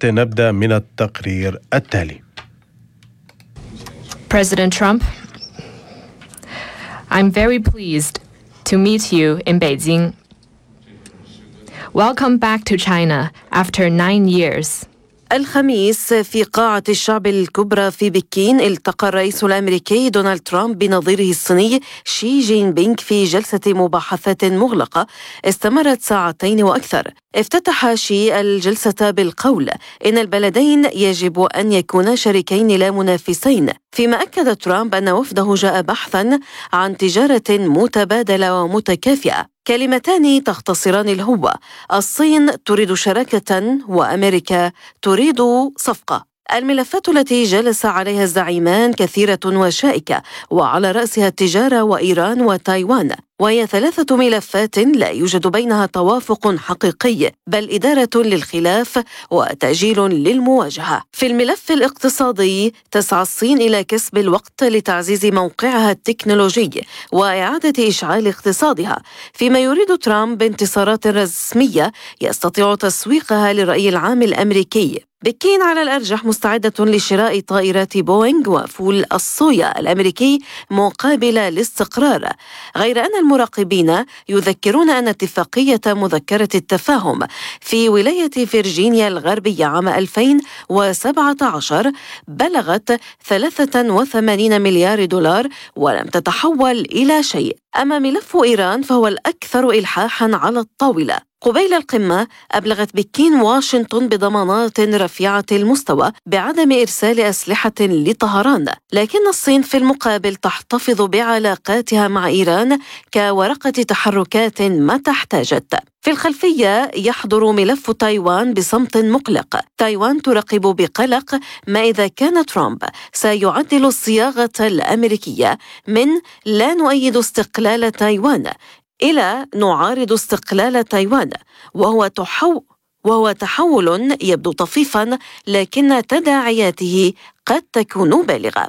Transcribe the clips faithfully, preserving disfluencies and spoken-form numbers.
نبدأ من التقرير التالي. President Trump, I'm very pleased to meet you in Beijing. Welcome back to China after nine years. الخميس في قاعة الشعب الكبرى في بكين التقى الرئيس الأمريكي دونالد ترامب بنظيره الصيني شي جين بينغ في جلسة مباحثات مغلقة استمرت ساعتين وأكثر. افتتح شي الجلسة بالقول إن البلدين يجب أن يكونا شريكين لا منافسين، فيما أكد ترامب أن وفده جاء بحثا عن تجارة متبادلة ومتكافئة، كلمتان تختصران الهوة. الصين تريد شراكة وأمريكا تريد صفقة. الملفات التي جلس عليها الزعيمان كثيرة وشائكة، وعلى رأسها التجارة وإيران وتايوان، وهي ثلاثة ملفات لا يوجد بينها توافق حقيقي، بل إدارة للخلاف وتأجيل للمواجهة. في الملف الاقتصادي تسعى الصين إلى كسب الوقت لتعزيز موقعها التكنولوجي وإعادة إشعال اقتصادها، فيما يريد ترامب انتصارات رسمية يستطيع تسويقها للرأي العام الأمريكي. بكين على الأرجح مستعدة لشراء طائرات بوينغ وفول الصويا الأمريكي مقابل الاستقرار، غير أن المراقبين يذكرون أن اتفاقية مذكرة التفاهم في ولاية فيرجينيا الغربية عام ألفين وسبعة عشر بلغت ثلاثة وثمانين مليار دولار ولم تتحول إلى شيء. أما ملف إيران فهو الأكثر إلحاحا على الطاولة. قبيل القمة أبلغت بكين واشنطن بضمانات رفيعة المستوى بعدم إرسال أسلحة لطهران، لكن الصين في المقابل تحتفظ بعلاقاتها مع إيران كورقة تحركات متى احتاجت. في الخلفية يحضر ملف تايوان بصمت مقلق. تايوان تراقب بقلق ما إذا كان ترامب سيعدل الصياغة الأمريكية من لا نؤيد استقلال تايوان إلى نعارض استقلال تايوان، وهو تحو وهو تحول يبدو طفيفا لكن تداعياته قد تكون بالغة.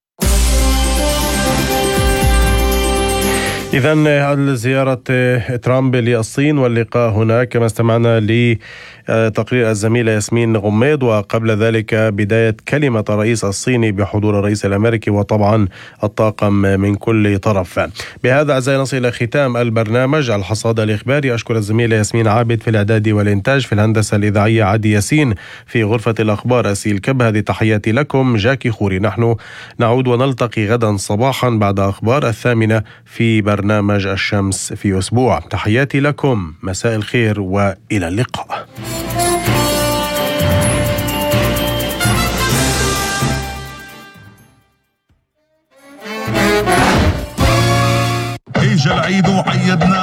إذن الزيارة ترامب للصين واللقاء هناك كما استمعنا لتقرير الزميلة ياسمين غميد، وقبل ذلك بداية كلمة الرئيس الصيني بحضور الرئيس الأمريكي وطبعا الطاقم من كل طرف. بهذا أعزائي نصل إلى ختام البرنامج الحصاد الإخباري. أشكر الزميلة ياسمين عابد في الإعداد والإنتاج، في الهندسة الإذاعية عدي ياسين، في غرفة الأخبار أسيل كب. هذه تحياتي لكم جاكي خوري. نحن نعود ونلتقي غدا صباحا بعد أخبار الثامنة في برنامج الشمس في أسبوع. تحياتي لكم، مساء الخير وإلى اللقاء. إجا العيد وعيدنا